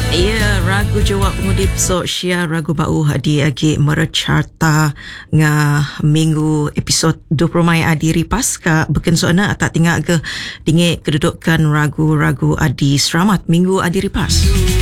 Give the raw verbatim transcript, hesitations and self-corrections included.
Ya, ragu jawab pengudip so share ragu bau hadi agi merecarta nga minggu episod dua puluh Mai adi ripas ka beken soana tak tinggal ke dinge kedudukan ragu-ragu adi selamat minggu adi ripas.